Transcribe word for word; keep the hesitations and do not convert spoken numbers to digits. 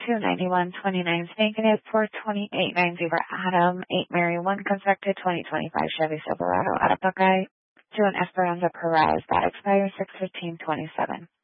two ninety-one twenty-nine is negative. four twenty-eight ninety for Adam. eight Mary one constructed. twenty twenty-five Chevy Silverado out of Buckeye. two and Esperanza Perez. That expires six fifteen twenty-seven.